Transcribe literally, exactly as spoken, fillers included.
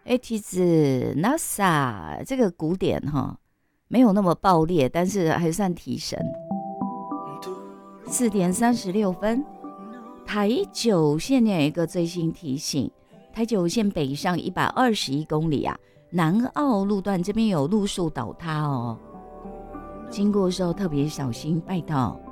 哎，其实 N A S A 这个鼓点哈没有那么爆裂，但是还算提神。四点三十六分，台九线有一个最新提醒，台九线北上一百二十一公里啊，南澳路段这边有路树倒塌哦，经过的时候特别小心，拜到。